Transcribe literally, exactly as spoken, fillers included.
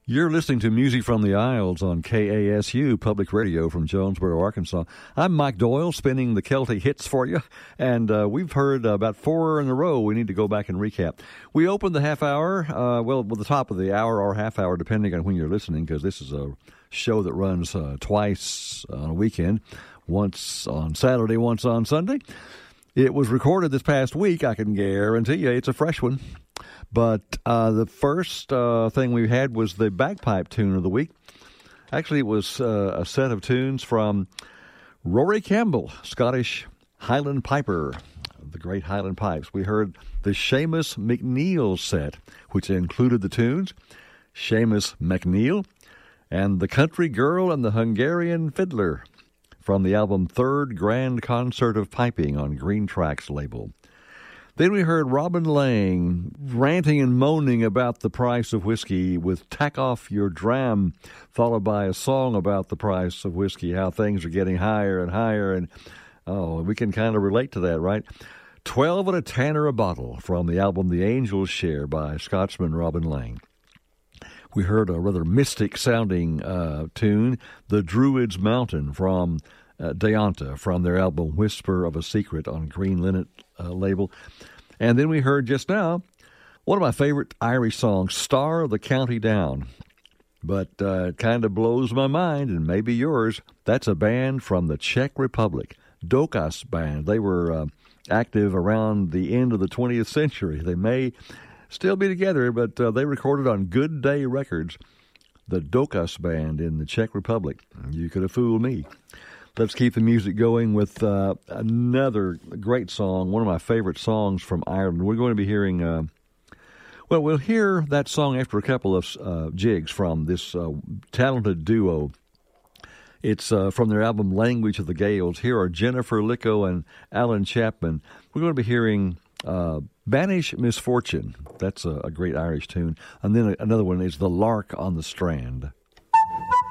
You're listening to Music from the Isles on K A S U Public Radio from Jonesboro, Arkansas. I'm Mike Doyle, spinning the Celtic hits for you, and uh, we've heard uh, about four in a row. We need to go back and recap. We opened the half hour, uh, well, with the top of the hour or half hour, depending on when you're listening, because this is a show that runs uh, twice on a weekend, once on Saturday, once on Sunday. It was recorded this past week. I can guarantee you it's a fresh one. But uh, the first uh, thing we had was the bagpipe tune of the week. Actually, it was uh, a set of tunes from Rory Campbell, Scottish Highland piper, the great Highland pipes. We heard the Seamus McNeil set, which included the tunes Seamus McNeil and The Country Girl and the Hungarian Fiddler from the album Third Grand Concert of Piping on Green Tracks label. Then we heard Robin Lang ranting and moaning about the price of whiskey with Tack Off Your Dram, followed by a song about the price of whiskey, how things are getting higher and higher. And, oh, we can kind of relate to that, right? Twelve and a Tanner a Bottle from the album The Angels Share by Scotsman Robin Lang. We heard a rather mystic-sounding uh, tune, The Druid's Mountain from uh, Deonta, from their album Whisper of a Secret on Green Linnet uh, label. And then we heard just now one of my favorite Irish songs, Star of the County Down. But uh, it kind of blows my mind, and maybe yours. That's a band from the Czech Republic, Dokas Band. They were uh, active around the end of the twentieth century. They may still be together, but uh, they recorded on Good Day Records, the Dokas Band in the Czech Republic. You could have fooled me. Let's keep the music going with uh, another great song, one of my favorite songs from Ireland. We're going to be hearing, uh, well, we'll hear that song after a couple of uh, jigs from this uh, talented duo. It's uh, from their album Language of the Gales. Here are Jennifer Licko and Alan Chapman. We're going to be hearing uh, Banish Misfortune. That's a, a great Irish tune. And then another one is The Lark on the Strand.